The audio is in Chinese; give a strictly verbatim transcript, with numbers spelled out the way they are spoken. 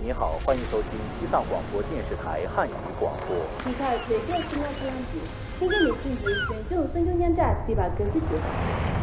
你好，欢迎收听西藏广播电视台汉语广播。 你看，随便中央太阳局，听见你自己选中孙中山站对吧？跟自己。